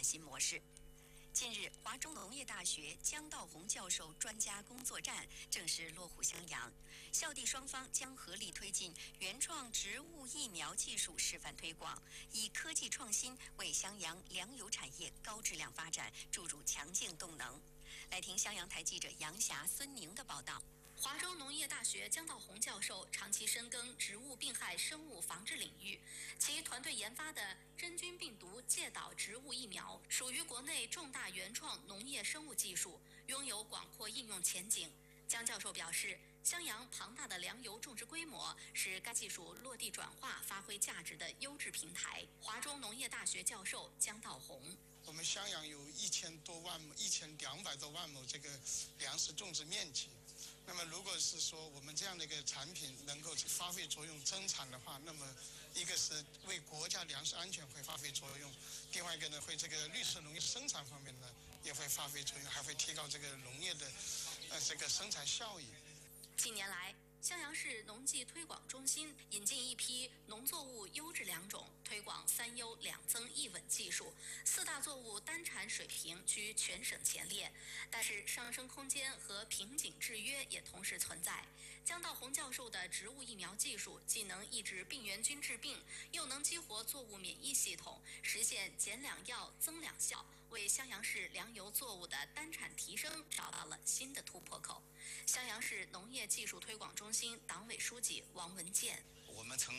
新模式。近日，华中农业大学江道宏教授专家工作站正式落户襄阳，校地双方将合力推进原创植物疫苗技术示范推广，以科技创新为襄阳粮油产业高质量发展注入强劲动能。来听襄阳台记者杨霞、孙宁的报道。 华中农业大学江道宏教授长期深耕植物病害生物防治领域，其团队研发的真菌病毒介导植物疫苗属于国内重大原创农业生物技术，拥有广阔应用前景。江教授表示，襄阳庞大的粮油种植规模是该技术落地转化发挥价值的优质平台。华中农业大学教授江道宏： 我们襄阳有1200多万亩这个粮食种植面积。那么，如果是说我们这样的一个产品能够发挥作用增产的话，那么一个是为国家粮食安全会发挥作用，另外一个呢会这个绿色农业生产方面呢也会发挥作用，还会提高这个农业的这个生产效益。 近年来，襄阳市农技推广中心引进一批农作物优质良种，推广3优2增1稳技术，4大作物单产水平居全省前列。但是上升空间和瓶颈制约也同时存在。江道宏教授的植物疫苗技术既能抑制病原菌致病，又能激活作物免疫系统，实现减两药增两效，为襄阳市粮油作物的单产提升找到了新的突破口。襄阳市农业技术推广中心党委书记王文健： 我们从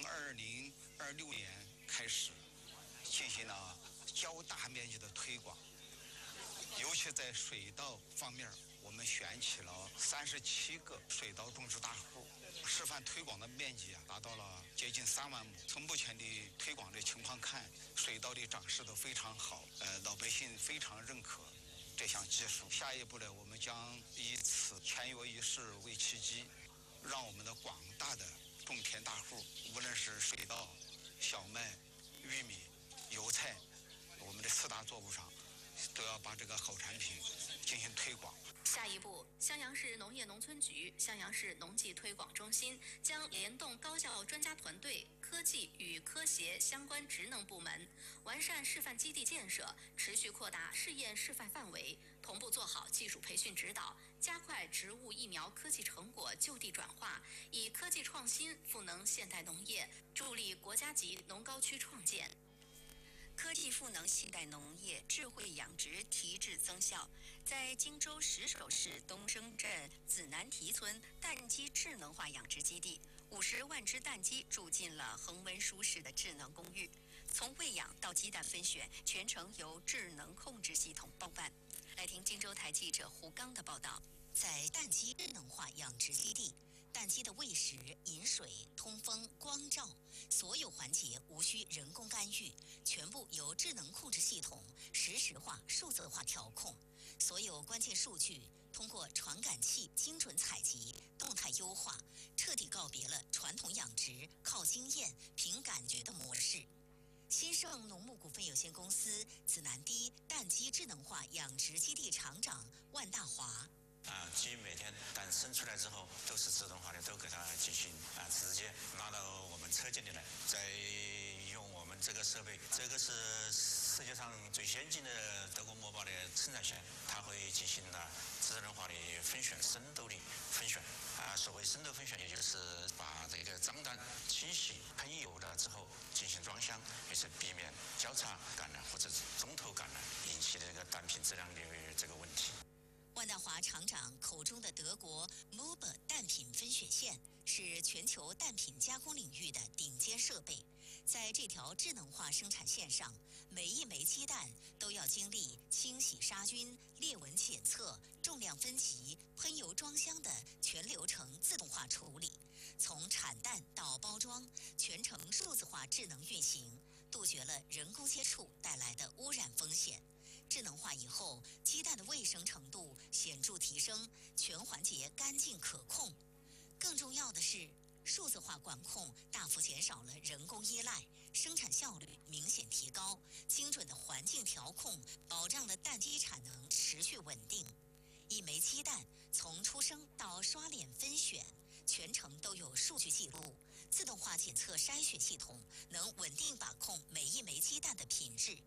2026年开始进行了较大面积的推广，尤其在水稻方面，我们选起了37个水稻种植大户，示范推广的面积达到了接近3万亩。从目前的推广的情况看，水稻的长势都非常好，老百姓非常认可这项技术。下一步呢，我们将以此签约仪式为契机，让我们的广大的种田大户，无论是水稻、小麦、玉米、油菜，我们的4大作物上都要把这个好产品进行推广。 下一步，襄阳市农业农村局、襄阳市农技推广中心将联动高校专家团队、科技与科协相关职能部门，完善示范基地建设，持续扩大试验示范范围，同步做好技术培训指导，加快植物疫苗科技成果就地转化，以科技创新赋能现代农业，助力国家级农高区创建。 科技赋能现代农业，智慧养殖提质增效。在荆州石首市东升镇子南堤村蛋鸡智能化养殖基地，50万只蛋鸡住进了恒温舒适的智能公寓，从喂养到鸡蛋分选，全程由智能控制系统包办。来听荆州台记者胡刚的报道。 在蛋鸡智能化养殖基地，蛋鸡的喂食、饮水、通风、光照，所有环节无需人工干预，全部由智能控制系统实时化、数字化调控。所有关键数据通过传感器精准采集、动态优化，彻底告别了传统养殖靠经验、凭感觉的模式。新盛农牧股份有限公司子南堤蛋鸡智能化养殖基地厂长万大华： 鸡每天蛋生出来之后都是自动化的，都给它进行直接拿到我们车间里来，再用我们这个设备，这个是世界上最先进的德国摩巴的生产线，它会进行智能化的分选、深度的分选。所谓深度分选，也就是把这个脏蛋清洗、喷油了之后进行装箱，也是避免交叉感染或者中途感染引起的这个蛋品质量的这个问题。 万大华厂长口中的德国 MOBA 蛋品分选线是全球蛋品加工领域的顶尖设备。在这条智能化生产线上，每一枚鸡蛋都要经历清洗杀菌、裂纹检测、重量分级、喷油装箱的全流程自动化处理，从产蛋到包装，全程数字化智能运行，杜绝了人工接触带来的污染风险。智能化以后，鸡蛋的卫生程度显著提升，全环节干净可控。更重要的是，数字化管控大幅减少了人工依赖，生产效率明显提高，精准的环境调控保障了蛋鸡产能持续稳定。一枚鸡蛋从出生到刷脸分选，全程都有数据记录，自动化检测筛选系统能稳定把控每一枚鸡蛋的品质。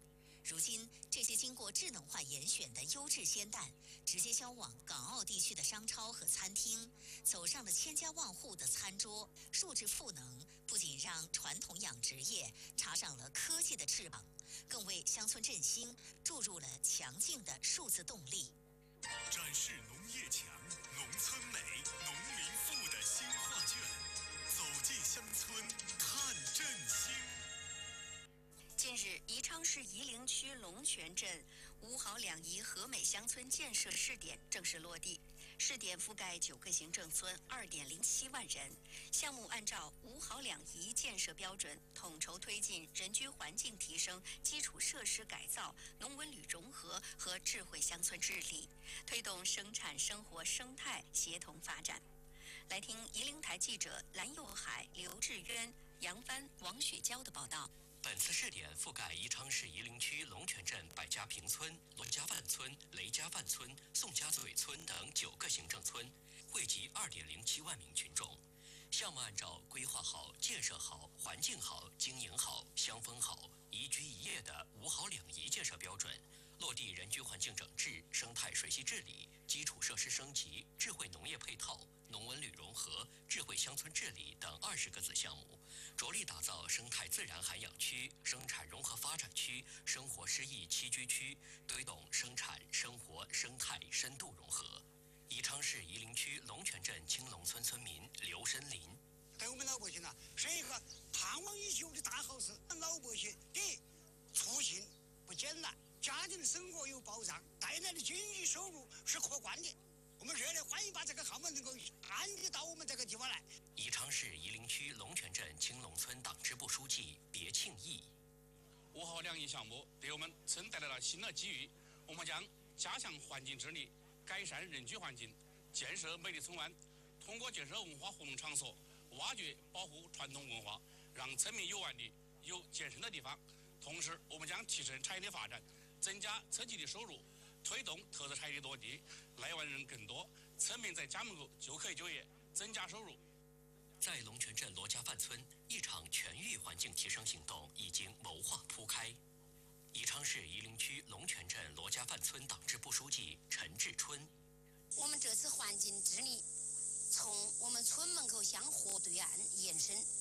如今，这些经过智能化严选的优质鲜蛋，直接销往港澳地区的商超和餐厅，走上了千家万户的餐桌。数字赋能不仅让传统养殖业插上了科技的翅膀，更为乡村振兴注入了强劲的数字动力。 展示农业强、农村美、农民富的新画卷，走进乡村看振兴。 近日，宜昌市夷陵区龙泉镇五好两宜和美乡村建设试点正式落地。试点覆盖9个行政村，2.07万人。项目按照五好两宜建设标准，统筹推进人居环境提升、基础设施改造、农文旅融合和智慧乡村治理，推动生产生活生态协同发展。来听夷陵台记者蓝佑海、刘志渊、杨帆、王雪娇的报道。 本次试点覆盖宜昌市夷陵区龙泉镇百家坪村、罗家万村、雷家万村、宋家嘴村等9个行政村，惠及2.07万名群众。项目按照规划好、建设好、环境好、经营好、乡风好、宜居宜业的五好两宜建设标准，落地人居环境整治、生态水系治理、基础设施升级、智慧农业配套、农文旅融合、智慧乡村治理等20个子项目，着力打造生态自然涵养区、生产融合发展区、生活诗意栖居区，推动生产生活生态深度融合。宜昌市夷陵区龙泉镇青龙村村民刘申林： 对我们老百姓呢，是一个盼望已久的大好事。老百姓第一，出行不艰难，家庭的生活有保障，带来的经济收入是可观的。我们热烈欢迎把这个项目能够安利到我们这个地方来。 宜昌市夷陵区龙泉镇青龙村党支部书记别庆义： 五好两宜项目对我们村带来了新的机遇，我们将加强环境治理，改善人居环境，建设美丽村湾。通过建设文化活动场所，挖掘保护传统文化，让村民有玩的、有健身的地方。同时，我们将提升产业的发展，增加村级的收入，推动特色产业的落地，来玩人更多，村民在家门口就可以就业，增加收入。 在龙泉镇罗家万村，一场全域环境提升行动已经谋划铺开。宜昌市夷陵区龙泉镇罗家万村党支部书记陈志春： 我们这次环境治理从我们村门口向河对岸延伸，